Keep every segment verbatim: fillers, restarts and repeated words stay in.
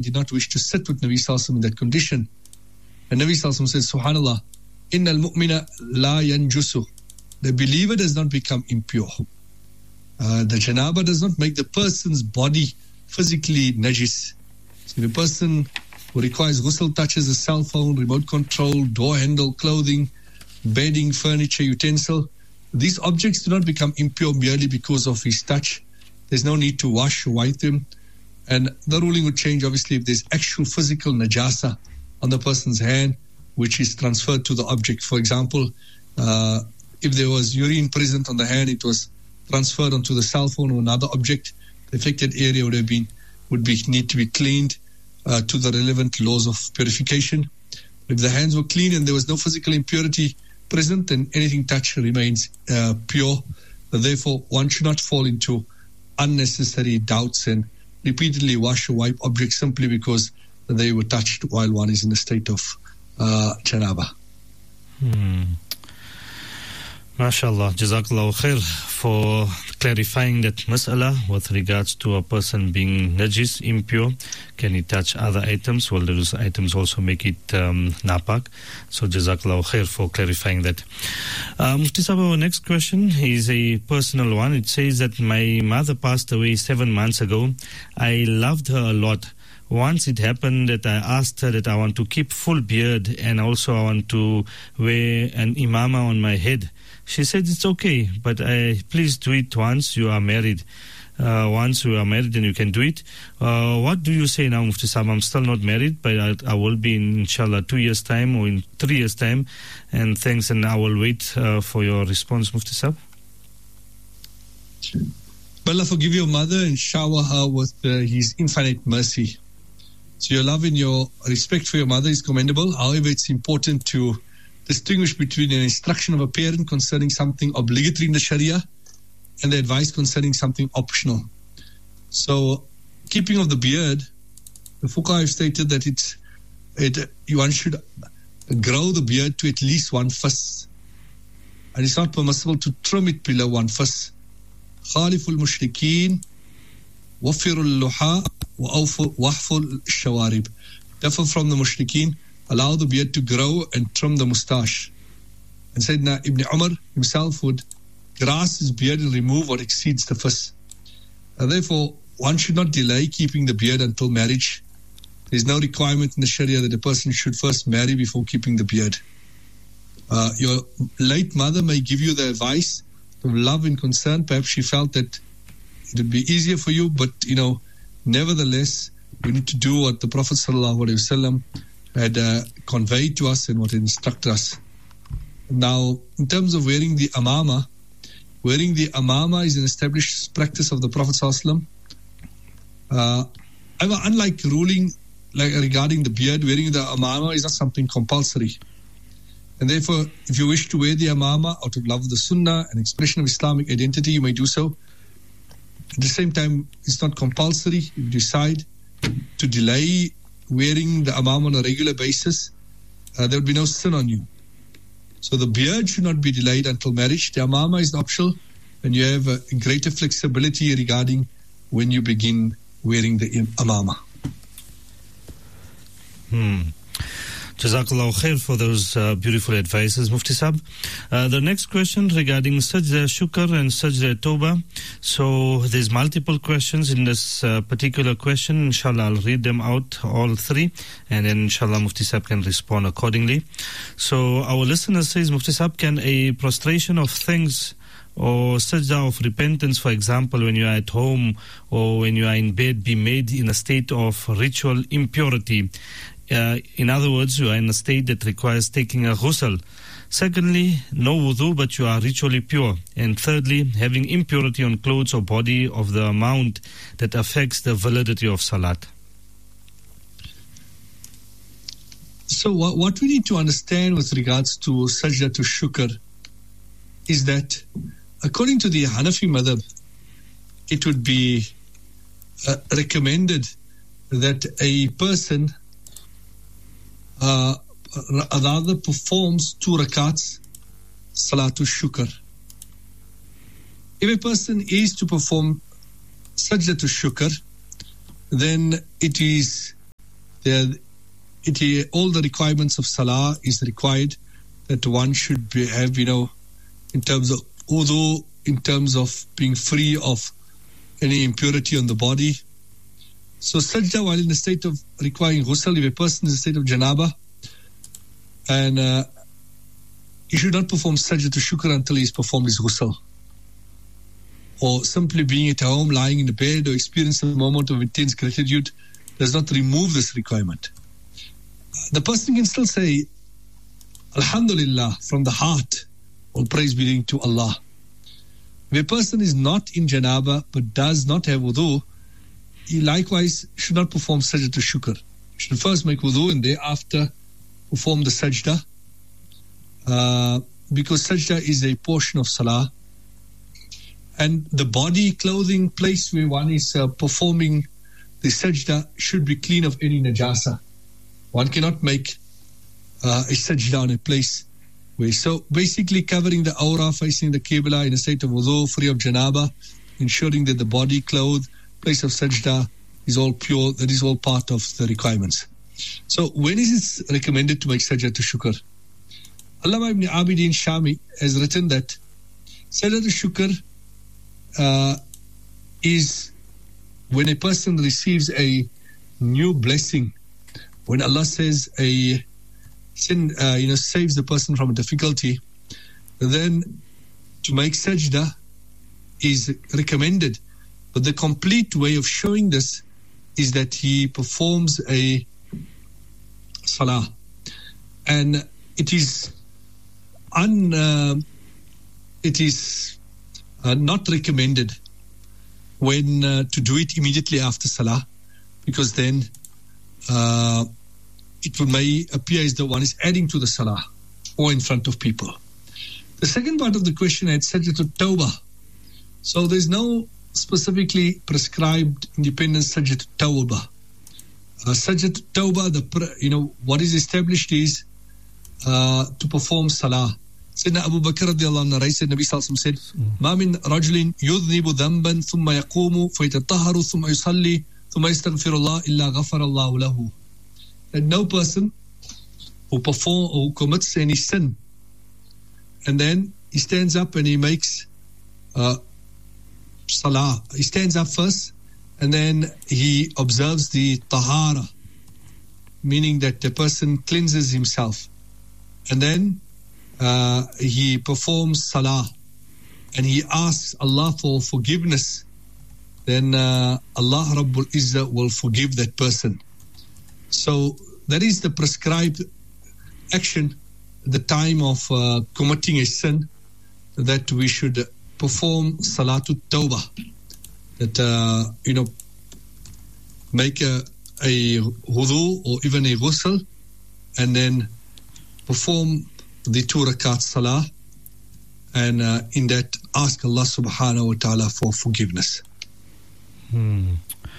did not wish to sit with Nabi Sallallahu Alaihi Wasallam in that condition. And Nabi Sallallahu Alaihi Wasallam says, Subhanallah, Innal mu'mina la yanjusu. The believer does not become impure. Uh, the janaba does not make the person's body physically najis. So the person who requires ghusl touches a cell phone, remote control, door handle, clothing, bedding, furniture, utensil. These objects do not become impure merely because of his touch. There's no need to wash or wipe them. And the ruling would change, obviously, if there's actual physical najasa on the person's hand, which is transferred to the object. For example, uh, if there was urine present on the hand, it was transferred onto the cell phone or another object. The affected area would have been would be need to be cleaned uh, to the relevant laws of purification. If the hands were clean and there was no physical impurity present, then anything touched remains uh, pure. Therefore, one should not fall into unnecessary doubts and repeatedly wash or wipe objects simply because they were touched while one is in a state of uh, janaba. Hmm. MashaAllah, Jazakallah khair for clarifying that mas'ala with regards to a person being najis, impure. Can he touch other items? Well, those items also make it um, napak. So Jazakallah khair for clarifying that. Uh, Mufti Sahib, our next question is a personal one. It says that my mother passed away seven months ago. I loved her a lot. Once it happened that I asked her that I want to keep full beard and also I want to wear an imama on my head. She said, it's okay, but I, please do it once you are married. Uh, once you are married, then you can do it. Uh, what do you say now, Mufti Sahib? I'm still not married, but I, I will be in, inshallah, two years' time or in three years' time. And thanks, and I will wait uh, for your response, Mufti Sahib. May Allah forgive your mother and shower her with uh, His infinite mercy. So your love and your respect for your mother is commendable. However, it's important to distinguish between an instruction of a parent concerning something obligatory in the Sharia and the advice concerning something optional. So, keeping of the beard, the Fuqaha have stated that it's, it, one should grow the beard to at least one fist. And it's not permissible to trim it below one fist. Khaliful mushrikeen, wafirul luha, wahful shawarib. Therefore, from the mushrikeen, allow the beard to grow and trim the mustache. And Sayyidina Ibn Umar himself would grass his beard and remove what exceeds the fist. And therefore, one should not delay keeping the beard until marriage. There is no requirement in the Sharia that a person should first marry before keeping the beard. Uh, your late mother may give you the advice of love and concern. Perhaps she felt that it would be easier for you, but, you know, nevertheless, we need to do what the Prophet Sallallahu Alaihi Wasallam had uh, conveyed to us and what instructed us. Now, in terms of wearing the amama, wearing the amama is an established practice of the Prophet Sallallahu Alaihi Wasallam. Uh, unlike ruling like regarding the beard, wearing the amama is not something compulsory. And therefore, if you wish to wear the amama out of love of the Sunnah and expression of Islamic identity, you may do so. At the same time, it's not compulsory. If you decide to delay wearing the amama on a regular basis, uh, there would be no sin on you. So the beard should not be delayed until marriage. The amama is optional, and you have a greater flexibility regarding when you begin wearing the amama. Hmm. Jazakallah khair for those uh, beautiful advices, Mufti Sahib. Uh, the next question regarding Sajda Shukr and Sajda Tawbah. So there's multiple questions in this uh, particular question. Inshallah, I'll read them out, all three, and then inshallah Mufti Sahib can respond accordingly. So our listener says, Mufti Sahib, can a prostration of thanks or sajda of repentance, for example, when you are at home or when you are in bed, be made in a state of ritual impurity? Uh, in other words, you are in a state that requires taking a ghusl. Secondly, no wudu, but you are ritually pure. And thirdly, having impurity on clothes or body of the amount that affects the validity of salat. So what, what we need to understand with regards to sajda to shukr is that according to the Hanafi madhab, it would be uh, recommended that a person Uh, rather performs two rakats salatul shukr. If a person is to perform sajdatul shukr, then it is There, it, all the requirements of salah is required that one should be, have, you know, in terms of wudu, in terms of being free of any impurity on the body. So sajda, while in the state of requiring ghusl, if a person is in a state of janaba, and uh, he should not perform sajda to shukr until he's performed his ghusl. Or simply being at home, lying in the bed, or experiencing a moment of intense gratitude does not remove this requirement. The person can still say, Alhamdulillah, from the heart, all praise be to Allah. If a person is not in janaba but does not have wudu, he likewise should not perform sajda to shukr. He should first make wudu and thereafter perform the sajda, uh, because sajda is a portion of salah. And the body, clothing, place where one is uh, performing the sajda should be clean of any najasa. One cannot make uh, a sajda on a place where, so basically covering the aura, facing the qibla in a state of wudu, free of janaba, ensuring that the body, clothes, place of sajda is all pure. That is all part of the requirements. So when is it recommended to make sajda to shukr? Allama ibn Abidin Shami has written that sajda to shukr uh, is when a person receives a new blessing. When Allah says a sin, uh, you know, saves the person from a difficulty, then to make sajda is recommended. But the complete way of showing this is that he performs a salah, and it is un, uh, it is uh, not recommended when uh, to do it immediately after salah, because then uh, it will may appear as though one is adding to the salah or in front of people. The second part of the question had sajda to tawbah. So there's no specifically prescribed independent sajda to tawbah. Uh, sajda to tawbah, the you know what is established is uh, to perform salah. Sayyidina Abu Bakr radiallahu anhu narrated, Nabi sallallahu alaihi wasallam said, "Ma min rajulin yudhnibu dhanban thumma yaqumu fayatahharu thumma yusalli thumma yastaghfirullah illa ghafara Allahu lahu." That no person who perform or who commits any sin and then he stands up and he makes uh, salah. He stands up first and then he observes the tahara, meaning that the person cleanses himself, and then uh, he performs salah and he asks Allah for forgiveness. Then uh, Allah Rabbul Izzah will forgive that person. So that is the prescribed action at the time of uh, committing a sin, that we should perform Salatul Tawbah, that uh, you know make a, a wudu or even a ghusl and then perform the two rakat salah, and uh, in that ask Allah subhanahu wa ta'ala for forgiveness. Hmm.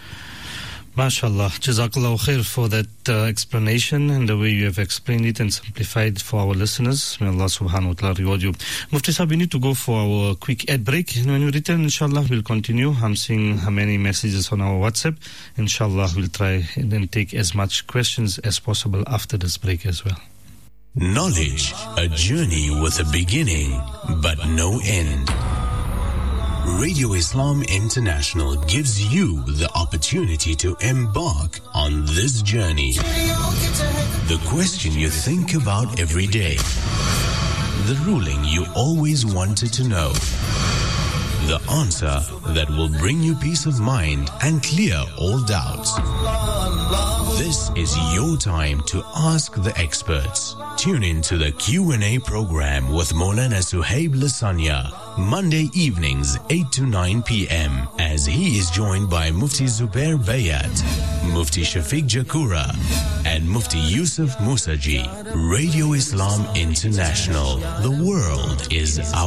MashaAllah. Jazakallah khair for that uh, explanation and the way you have explained it and simplified for our listeners. May Allah subhanahu wa ta'ala reward you. Mufti Sahib, we need to go for our quick ad break. And when we return, inshallah, we'll continue. I'm seeing how many messages on our WhatsApp. Inshallah, we'll try and then take as much questions as possible after this break as well. Knowledge, a journey with a beginning, but no end. Radio Islam International gives you the opportunity to embark on this journey. The question you think about every day. The ruling you always wanted to know. The answer that will bring you peace of mind and clear all doubts. This is your time to ask the experts. Tune in to the Q and A program with Maulana Suhaib Lasanya, Monday evenings eight to nine p.m. as he is joined by Mufti Zubair Bayat, Mufti Shafiq Jakura and Mufti Yusuf Musaji. Radio Islam International. The world is our